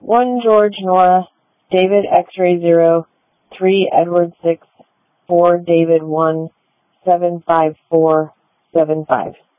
1 George Nora, David X-ray 0, 3 Edward 6, 4 David 1, 75475.